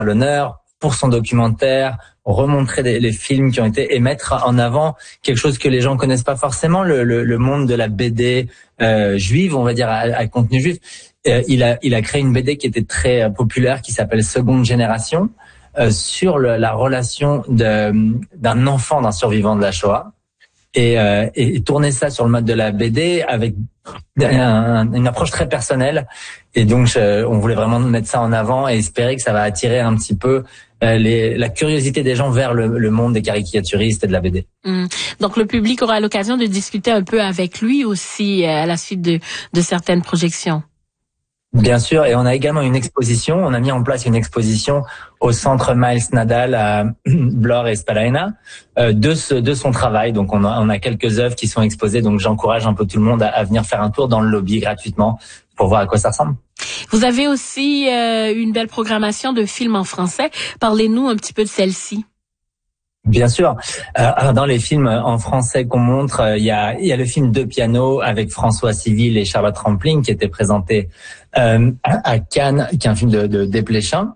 à l'honneur pour son documentaire, remontrer les films qui ont été et mettre en avant quelque chose que les gens connaissent pas forcément, le monde de la BD juive, on va dire à contenu juif. Il a créé une BD qui était très populaire qui s'appelle Seconde Génération sur la relation d'un enfant d'un survivant de la Shoah. Et tourner ça sur le mode de la BD avec une approche très personnelle. Et donc, on voulait vraiment mettre ça en avant et espérer que ça va attirer un petit peu la curiosité des gens vers le monde des caricaturistes et de la BD. Donc, le public aura l'occasion de discuter un peu avec lui aussi à la suite de certaines projections. Bien sûr, et on a également une exposition. On a mis en place une exposition au centre Miles Nadal à Blor et Spalaina de son travail. Donc on a quelques œuvres qui sont exposées. Donc j'encourage un peu tout le monde à venir faire un tour dans le lobby gratuitement pour voir à quoi ça ressemble. Vous avez aussi une belle programmation de films en français. Parlez-nous un petit peu de celle-ci. Bien sûr. Dans les films en français qu'on montre, il y a le film De Piano avec François Civil et Charlotte Rampling qui était présenté à Cannes, qui est un film de Desplechin.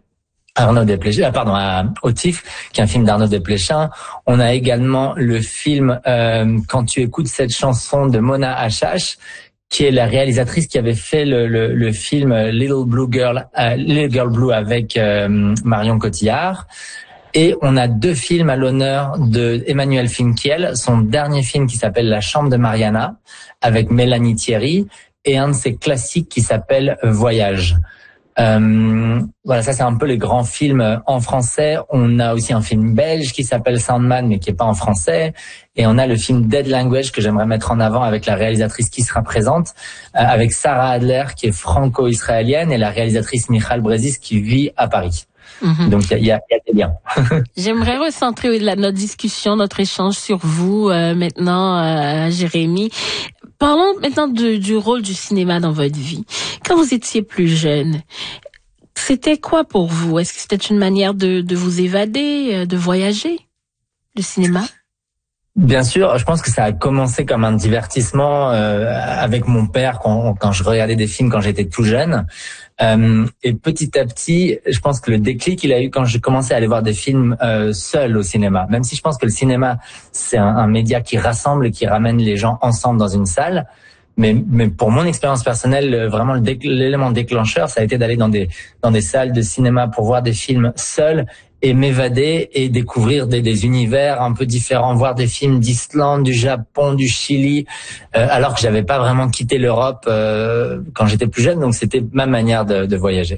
Au TIFF, qui est un film d'Arnaud Desplechin. On a également le film Quand tu écoutes cette chanson de Mona Achache, qui est la réalisatrice qui avait fait le film Little Girl Blue avec Marion Cotillard. Et on a 2 films à l'honneur de Emmanuel Finkiel, son dernier film qui s'appelle La Chambre de Mariana avec Mélanie Thierry, et un de ses classiques qui s'appelle Voyage. Voilà, ça c'est un peu les grands films en français. On a aussi un film belge qui s'appelle Sandman mais qui est pas en français, et on a le film Dead Language que j'aimerais mettre en avant avec la réalisatrice qui sera présente, avec Sarah Adler qui est franco-israélienne et la réalisatrice Michal Brezis qui vit à Paris. Donc il y a des liens. J'aimerais recentrer notre discussion, notre échange sur vous maintenant, Jérémy. Parlons maintenant du rôle du cinéma dans votre vie. Quand vous étiez plus jeune, c'était quoi pour vous? Est-ce que c'était une manière de vous évader, de voyager, le cinéma? Bien sûr, je pense que ça a commencé comme un divertissement avec mon père quand je regardais des films quand j'étais tout jeune. Et petit à petit, je pense que le déclic il a eu quand j'ai commencé à aller voir des films seul au cinéma. Même si je pense que le cinéma c'est un média qui rassemble et qui ramène les gens ensemble dans une salle. Mais pour mon expérience personnelle, vraiment l'élément déclencheur, ça a été d'aller dans des salles de cinéma pour voir des films seuls et m'évader et découvrir des univers un peu différents, voir des films d'Islande, du Japon, du Chili, alors que j'avais pas vraiment quitté l'Europe quand j'étais plus jeune, donc c'était ma manière de voyager.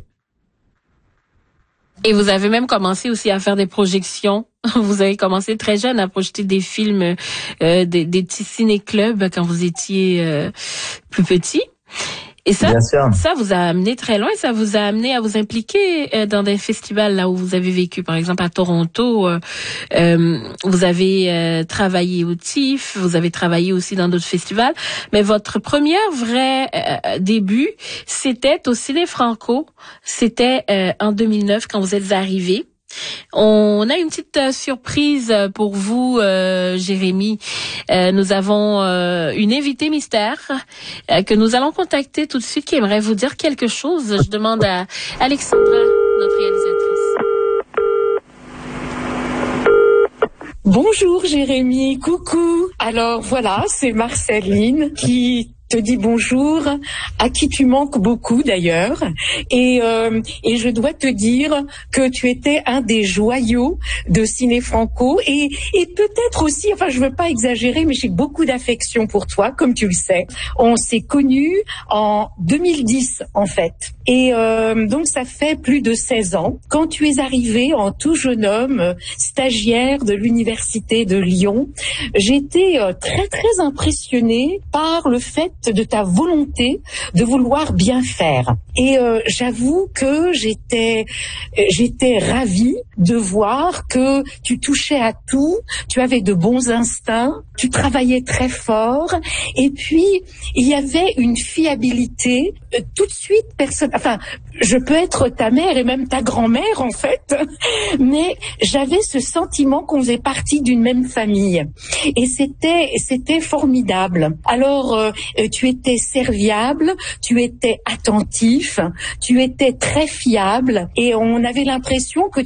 Et vous avez même commencé aussi à faire des projections. Vous avez commencé très jeune à projeter des films, des petits ciné-clubs quand vous étiez plus petit. Et ça vous a amené très loin, ça vous a amené à vous impliquer dans des festivals là où vous avez vécu. Par exemple, à Toronto, vous avez travaillé au TIFF, vous avez travaillé aussi dans d'autres festivals. Mais votre premier vrai début, c'était au Ciné Franco. C'était en 2009 quand vous êtes arrivé. On a une petite surprise pour vous, Jérémy. Nous avons une invitée mystère que nous allons contacter tout de suite qui aimerait vous dire quelque chose. Je demande à Alexandra, notre réalisatrice. Bonjour Jérémy, coucou. Alors voilà, c'est Marceline qui te dit bonjour, à qui tu manques beaucoup d'ailleurs, et je dois te dire que tu étais un des joyaux de Ciné Franco, et peut-être aussi, enfin je veux pas exagérer, mais j'ai beaucoup d'affection pour toi, comme tu le sais. On s'est connus en 2010 en fait, et donc ça fait plus de 16 ans. Quand tu es arrivé en tout jeune homme, stagiaire de l'université de Lyon, j'étais très très impressionnée par le fait de ta volonté de vouloir bien faire. Et j'avoue que j'étais ravie de voir que tu touchais à tout, tu avais de bons instincts, tu travaillais très fort, et puis il y avait une fiabilité tout de suite enfin, je peux être ta mère et même ta grand-mère en fait, mais j'avais ce sentiment qu'on faisait partie d'une même famille et c'était formidable. Alors tu étais serviable, tu étais attentif, tu étais très fiable et on avait l'impression que